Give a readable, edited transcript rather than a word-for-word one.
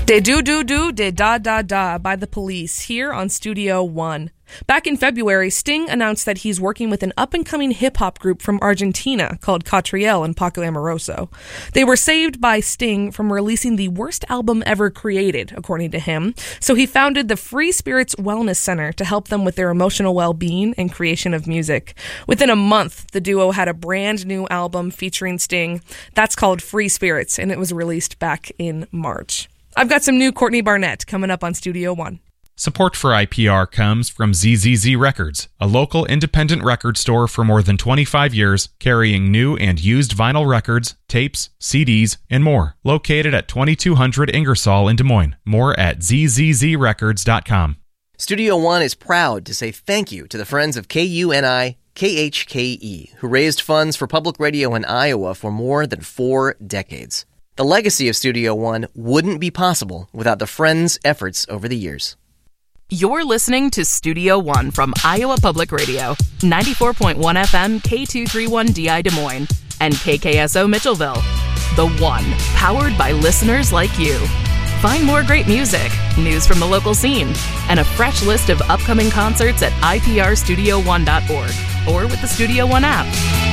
De do do do de da da da by The Police here on Studio One. Back in February, Sting announced that he's working with an up-and-coming hip-hop group from Argentina called Catriel and Paco Amoroso. They were saved by Sting from releasing the worst album ever created, according to him, so he founded the Free Spirits Wellness Center to help them with their emotional well-being and creation of music. Within a month, the duo had a brand new album featuring Sting. That's called Free Spirits, and it was released back in March. I've got some new Courtney Barnett coming up on Studio One. Support for IPR comes from ZZZ Records, a local independent record store for more than 25 years, carrying new and used vinyl records, tapes, CDs, and more. Located at 2200 Ingersoll in Des Moines. More at zzzrecords.com. Studio One is proud to say thank you to the friends of KUNI KHKE, who raised funds for public radio in Iowa for more than 4 decades. The legacy of Studio One wouldn't be possible without the friends' efforts over the years. You're listening to Studio One from Iowa Public Radio, 94.1 FM K231DI Des Moines, and KKSO Mitchellville. The One, powered by listeners like you. Find more great music, news from the local scene, and a fresh list of upcoming concerts at iprstudio1.org or with the Studio One app.